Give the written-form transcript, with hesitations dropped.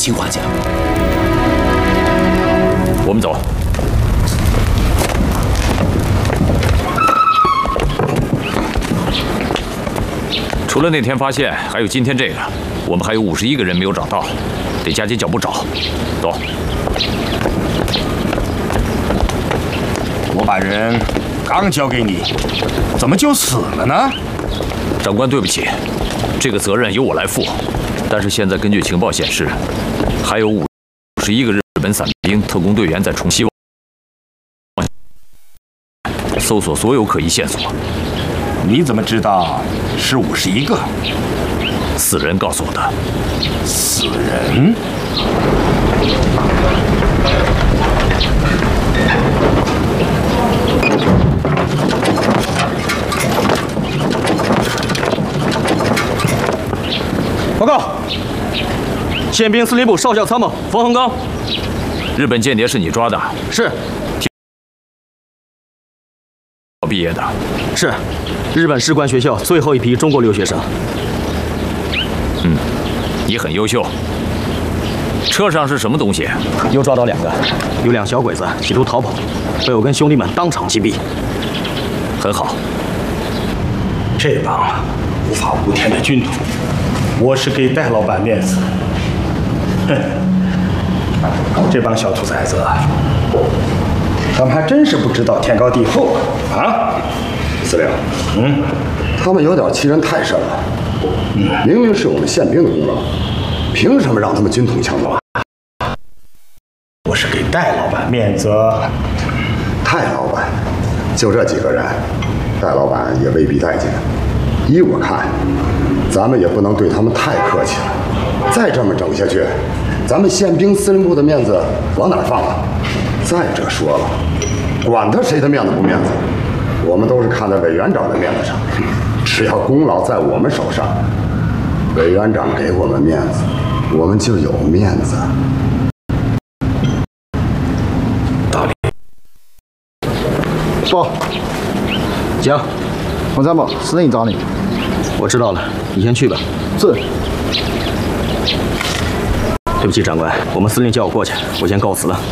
心话讲。 我们走。除了那天发现，还有今天这个，我们还有51个人没有找到，得加紧脚步找。走。 我把人刚交给你，怎么就死了呢？ 长官，对不起，这个责任由我来负。但是现在根据情报显示，还有51个日本伞兵特工队员在重希望搜索所有可疑线索。 你怎么知道是51个？ 死人告诉我的。 死人？ 报告，宪兵司令部少校参谋冯恒刚。 日本间谍是你抓的？ 是。 毕业的？ 是。日本士官学校最后一批中国留学生。 你很优秀。车上是什么东西？ 又抓到2个，有2小鬼子企图逃跑，被我跟兄弟们当场击毙。 很好。 这帮无法无天的军统，我是给戴老板面子。哼，这帮小兔崽子，他们还真是不知道天高地厚啊！ 司令，他们有点欺人太甚了。明明是我们宪兵的功劳，凭什么让他们军统抢走？ 我是给戴老板面子。 戴老板，就这几个人，戴老板也未必待见。依我看，咱们也不能对他们太客气了。再这么整下去，咱们宪兵司令部的面子往哪儿放啊？再者说了，管他谁的面子不面子，我们都是看在委员长的面子上。只要功劳在我们手上，委员长给我们面子，我们就有面子。 道理。 报， 讲， 冯参谋，司令找你。 我知道了，你先去吧。 是。 对不起，长官，我们司令叫我过去，我先告辞了。